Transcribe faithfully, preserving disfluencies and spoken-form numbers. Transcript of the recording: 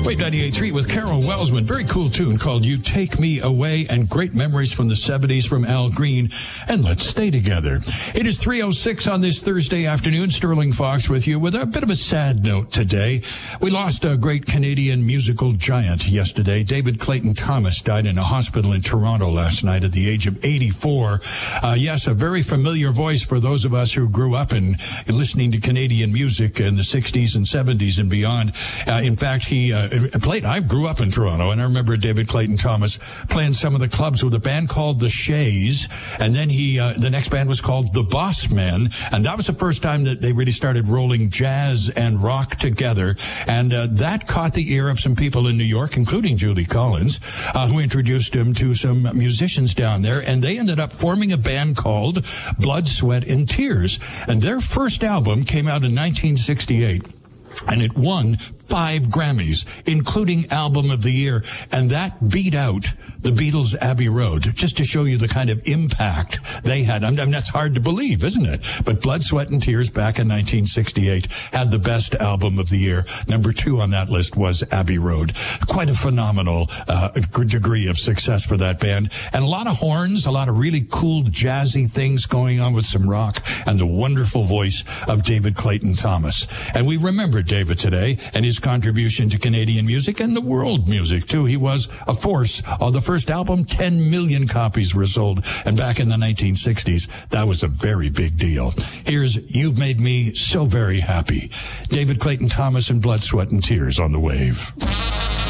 Wait, ninety-eight point three with Carol Welsman. Very cool tune called You Take Me Away, and great memories from the seventies from Al Green. And let's stay together. It is three oh six on this Thursday afternoon. Sterling Fox with you with a bit of a sad note today. We lost a great Canadian musical giant yesterday. David Clayton Thomas died in a hospital in Toronto last night at the age of eighty-four. Uh, yes, a very familiar voice for those of us who grew up in listening to Canadian music in the sixties and seventies and beyond. Uh, in fact, he uh, played, I grew up in Toronto, and I remember David Clayton Thomas playing some of the clubs with a band called the Shays, and then he, uh, the next band was called the Boss Men, and that was the first time that they really started rolling jazz and rock together, and uh, that caught the ear of some people in New York, including Judy Collins, uh, who introduced him to some musicians down there, and they ended up forming a band called Blood, Sweat, and Tears, and their first album came out in nineteen sixty-eight. And it won five Grammys, including Album of the Year. And that beat out the Beatles' Abbey Road, just to show you the kind of impact they had. I mean, that's hard to believe, isn't it? But Blood, Sweat, and Tears back in nineteen sixty-eight had the best Album of the Year. Number two on that list was Abbey Road. Quite a phenomenal uh, degree of success for that band. And a lot of horns, a lot of really cool jazzy things going on with some rock, and the wonderful voice of David Clayton Thomas. And we remember David today and his contribution to Canadian music and the world music too. He was a force. On the first album, ten million copies were sold, and back in the nineteen sixties, that was a very big deal. Here's You've Made Me So Very Happy. David Clayton Thomas and Blood, Sweat, and Tears on the Wave.